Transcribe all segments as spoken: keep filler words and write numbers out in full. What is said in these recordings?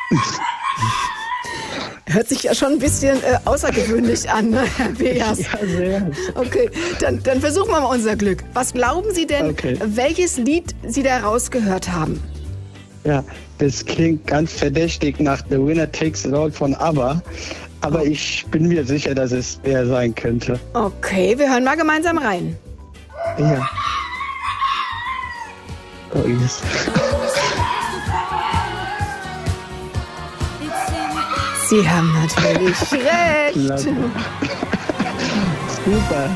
Hört sich ja schon ein bisschen äh, außergewöhnlich an, ne, Herr Beas? Ja, sehr. Okay, dann, dann versuchen wir mal unser Glück. Was glauben Sie denn, Okay. welches Lied Sie da rausgehört haben? Ja, das klingt ganz verdächtig nach The Winner Takes It All von ABBA. Aber ich bin mir sicher, dass es der sein könnte. Okay, wir hören mal gemeinsam rein. Ja. Oh, yes. Sie haben natürlich recht. Super.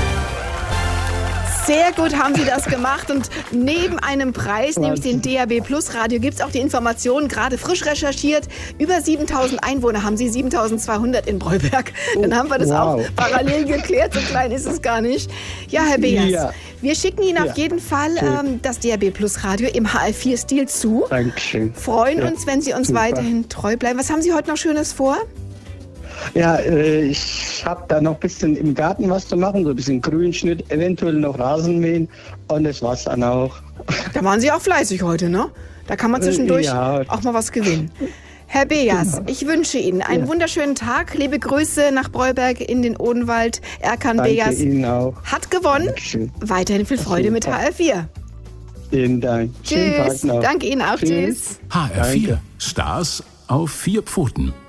Sehr gut haben Sie das gemacht und neben einem Preis, nämlich den D A B Plus Radio, gibt es auch die Informationen, gerade frisch recherchiert, über siebentausend Einwohner haben Sie, siebentausendzweihundert in Breuberg. Dann haben wir das wow. auch parallel geklärt, so klein ist es gar nicht. Ja, Herr Beas, Ja. wir schicken Ihnen Ja. auf jeden Fall Okay. ähm, das D A B Plus Radio im H L vier Stil zu. Dankeschön. Freuen Ja, uns, wenn Sie uns super. weiterhin treu bleiben. Was haben Sie heute noch Schönes vor? Ja, äh, ich habe da noch ein bisschen im Garten was zu machen, so ein bisschen Grünschnitt, eventuell noch Rasen mähen und das war's dann auch. Da waren Sie auch fleißig heute, ne? Da kann man zwischendurch Ja. auch mal was gewinnen. Herr Beas, ich wünsche Ihnen einen Ja. wunderschönen Tag. Liebe Grüße nach Breuberg in den Odenwald. Erkan Danke Beas Ihnen auch. hat gewonnen. Dankeschön. Weiterhin viel Freude mit H R vier. Vielen Dank. Schönen Tschüss. Tag noch. Danke Ihnen auch. Tschüss. Tschüss. H R vier. Danke. Stars auf vier Pfoten.